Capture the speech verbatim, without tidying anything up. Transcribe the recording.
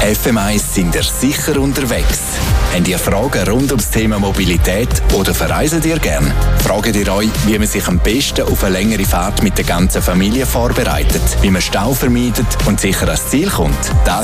F M eins sind ihr sicher unterwegs. Habt ihr Fragen rund ums Thema Mobilität oder verreisen ihr gern? Fragt ihr euch, wie man sich am besten auf eine längere Fahrt mit der ganzen Familie vorbereitet, wie man Stau vermeidet und sicher ans Ziel kommt? Das